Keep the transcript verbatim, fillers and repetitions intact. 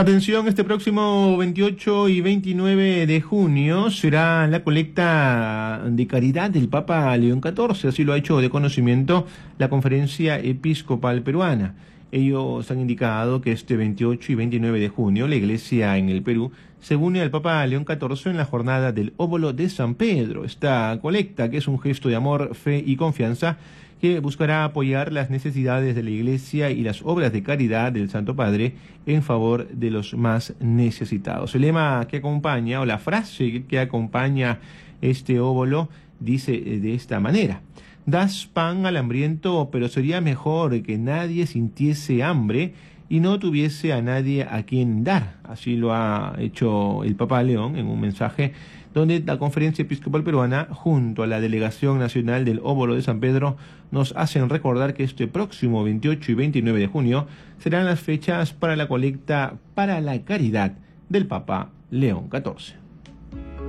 Atención, este próximo veintiocho y veintinueve de junio será la colecta de caridad del Papa León catorce, así lo ha hecho de conocimiento la Conferencia Episcopal Peruana. Ellos han indicado que este veintiocho y veintinueve de junio la Iglesia en el Perú se une al Papa León catorce en la jornada del Óbolo de San Pedro. Esta colecta, que es un gesto de amor, fe y confianza, que buscará apoyar las necesidades de la Iglesia y las obras de caridad del Santo Padre en favor de los más necesitados. El lema que acompaña, o la frase que acompaña este óbolo, dice de esta manera: das pan al hambriento, pero sería mejor que nadie sintiese hambre y no tuviese a nadie a quien dar. Así lo ha hecho el Papa León en un mensaje donde la Conferencia Episcopal Peruana, junto a la Delegación Nacional del Óbolo de San Pedro, nos hacen recordar que este próximo veintiocho y veintinueve de junio serán las fechas para la colecta para la caridad del Papa León catorce.